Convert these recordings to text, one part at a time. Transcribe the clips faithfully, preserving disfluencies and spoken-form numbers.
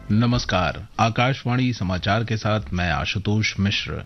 नमस्कार। आकाशवाणी समाचार के साथ मैं आशुतोष मिश्र।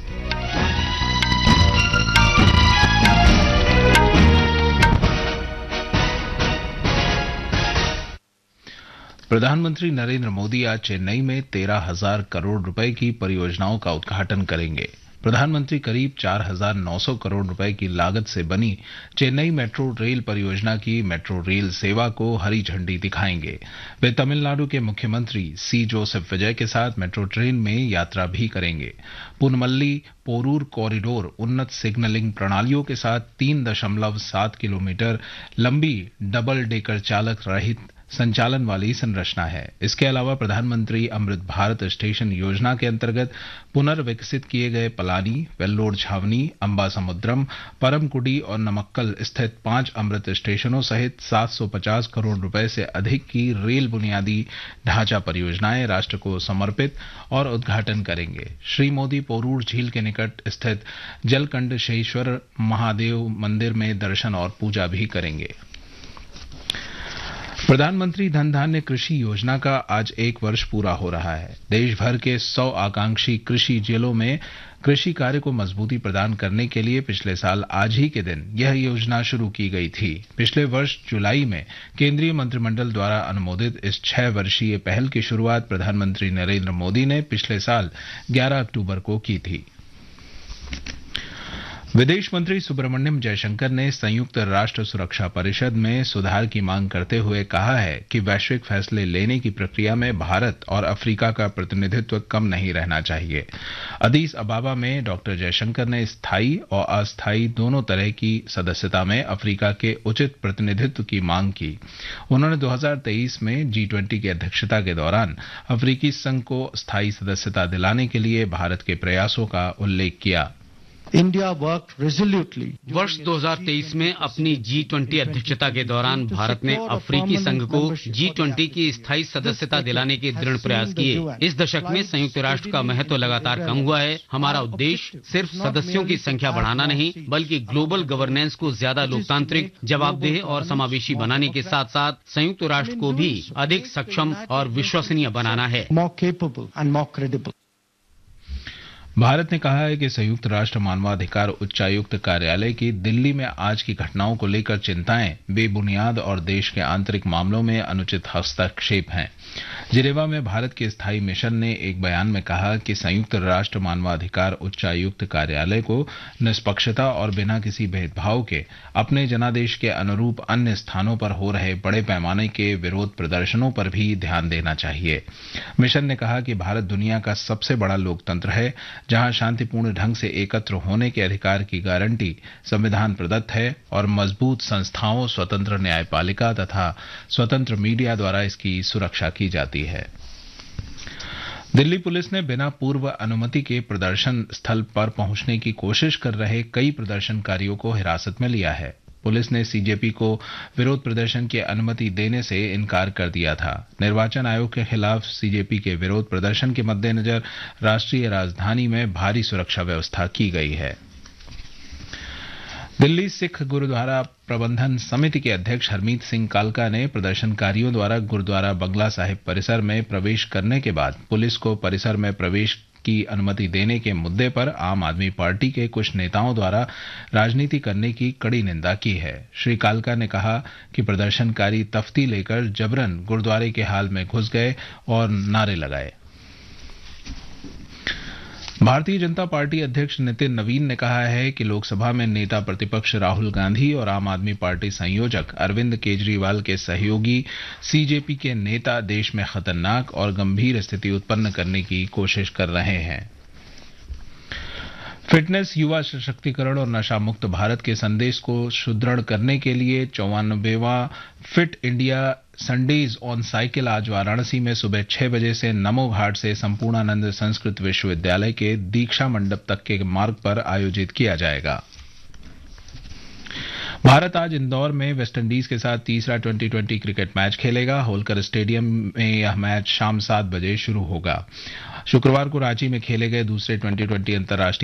प्रधानमंत्री नरेंद्र मोदी आज चेन्नई में तेरह हजार करोड़ रुपए की परियोजनाओं का उद्घाटन करेंगे। प्रधानमंत्री करीब चार हजार नौ सौ करोड़ रुपए की लागत से बनी चेन्नई मेट्रो रेल परियोजना की मेट्रो रेल सेवा को हरी झंडी दिखाएंगे। वे तमिलनाडु के मुख्यमंत्री सी जोसेफ विजय के साथ मेट्रो ट्रेन में यात्रा भी करेंगे। पुनमल्ली पोरूर कॉरिडोर उन्नत सिग्नलिंग प्रणालियों के साथ तीन दशमलव सात किलोमीटर लंबी डबल डेकर चालक रहित संचालन वाली संरचना है। इसके अलावा प्रधानमंत्री अमृत भारत स्टेशन योजना के अंतर्गत पुनर्विकसित किए गए पलानी, वेल्लोर छावनी, अंबा समुद्रम, परमकुडी और नमक्कल स्थित पांच अमृत स्टेशनों सहित सात सौ पचास करोड़ रुपए से अधिक की रेल बुनियादी ढांचा परियोजनाएं राष्ट्र को समर्पित और उद्घाटन करेंगे। श्री मोदी पोरूर झील के निकट स्थित जलकंडशेश्वर महादेव मंदिर में दर्शन और पूजा भी करेंगे। प्रधानमंत्री धन धान्य कृषि योजना का आज एक वर्ष पूरा हो रहा है। देश भर के सौ आकांक्षी कृषि जिलों में कृषि कार्य को मजबूती प्रदान करने के लिए पिछले साल आज ही के दिन यह योजना शुरू की गई थी। पिछले वर्ष जुलाई में केंद्रीय मंत्रिमंडल द्वारा अनुमोदित इस छह वर्षीय पहल की शुरुआत प्रधानमंत्री नरेंद्र मोदी ने पिछले साल ग्यारह अक्टूबर को की थी। विदेश मंत्री सुब्रमण्यम जयशंकर ने संयुक्त राष्ट्र सुरक्षा परिषद में सुधार की मांग करते हुए कहा है कि वैश्विक फैसले लेने की प्रक्रिया में भारत और अफ्रीका का प्रतिनिधित्व कम नहीं रहना चाहिए। अदीस अबाबा में डॉक्टर जयशंकर ने स्थायी और अस्थायी दोनों तरह की सदस्यता में अफ्रीका के उचित प्रतिनिधित्व की मांग की। उन्होंने दो हज़ार तेईस में जी ट्वेंटी की अध्यक्षता के दौरान अफ्रीकी संघ को स्थायी सदस्यता दिलाने के लिए भारत के प्रयासों का उल्लेख किया। इंडिया वर्क रेजोल्यूटली वर्ष दो हज़ार तेईस में अपनी जी ट्वेंटी अध्यक्षता के दौरान भारत ने अफ्रीकी संघ को जी ट्वेंटी की स्थायी सदस्यता दिलाने के दृढ़ प्रयास किए। इस दशक में संयुक्त राष्ट्र का महत्व लगातार कम हुआ है। हमारा उद्देश्य सिर्फ सदस्यों की संख्या बढ़ाना नहीं, बल्कि ग्लोबल गवर्नेंस को ज्यादा लोकतांत्रिक, जवाबदेह और समावेशी बनाने के साथ साथ संयुक्त राष्ट्र को भी अधिक सक्षम और विश्वसनीय बनाना है। भारत ने कहा है कि संयुक्त राष्ट्र मानवाधिकार उच्चायुक्त कार्यालय की दिल्ली में आज की घटनाओं को लेकर चिंताएं बेबुनियाद और देश के आंतरिक मामलों में अनुचित हस्तक्षेप हैं। जिनेवा में भारत के स्थायी मिशन ने एक बयान में कहा कि संयुक्त राष्ट्र मानवाधिकार उच्चायुक्त कार्यालय को निष्पक्षता और बिना किसी भेदभाव के अपने जनादेश के अनुरूप अन्य स्थानों पर हो रहे बड़े पैमाने के विरोध प्रदर्शनों पर भी ध्यान देना चाहिए। मिशन ने कहा कि भारत दुनिया का सबसे बड़ा लोकतंत्र है, जहां शांतिपूर्ण ढंग से एकत्र होने के अधिकार की गारंटी संविधान प्रदत्त है और मजबूत संस्थाओं, स्वतंत्र न्यायपालिका तथा स्वतंत्र मीडिया द्वारा इसकी सुरक्षा की जाती है। दिल्ली पुलिस ने बिना पूर्व अनुमति के प्रदर्शन स्थल पर पहुंचने की कोशिश कर रहे कई प्रदर्शनकारियों को हिरासत में लिया है। पुलिस ने सीजेपी को विरोध प्रदर्शन की अनुमति देने से इनकार कर दिया था। निर्वाचन आयोग के खिलाफ सीजेपी के विरोध प्रदर्शन के मद्देनजर राष्ट्रीय राजधानी में भारी सुरक्षा व्यवस्था की गई है। दिल्ली सिख गुरुद्वारा प्रबंधन समिति के अध्यक्ष हरमीत सिंह कालका ने प्रदर्शनकारियों द्वारा गुरुद्वारा बंगला साहिब परिसर में प्रवेश करने के बाद पुलिस को परिसर में प्रवेश की अनुमति देने के मुद्दे पर आम आदमी पार्टी के कुछ नेताओं द्वारा राजनीति करने की कड़ी निंदा की है। श्री कालका ने कहा कि प्रदर्शनकारी तख्ती लेकर जबरन गुरुद्वारे के हाल में घुस गए और नारे लगाए। भारतीय जनता पार्टी अध्यक्ष नितिन नवीन ने कहा है कि लोकसभा में नेता प्रतिपक्ष राहुल गांधी और आम आदमी पार्टी संयोजक अरविंद केजरीवाल के सहयोगी सीजेपी के नेता देश में खतरनाक और गंभीर स्थिति उत्पन्न करने की कोशिश कर रहे हैं। फिटनेस, युवा सशक्तिकरण और नशा मुक्त भारत के संदेश को सुदृढ़ करने के लिए चौवानवेवां fit India Sundays on cycle आज वाराणसी में सुबह छह बजे से नमो घाट से संपूर्णानंद संस्कृत विश्वविद्यालय के दीक्षा मंडप तक के मार्ग पर आयोजित किया जाएगा। भारत आज इंदौर में वेस्टइंडीज के साथ तीसरा ट्वेंटी ट्वेंटी क्रिकेट मैच खेलेगा। होलकर स्टेडियम में यह मैच शाम सात बजे शुरू होगा। शुक्रवार को रांची में खेले गए दूसरे ट्वेंटी ट्वेंटी अंतर्राष्ट्रीय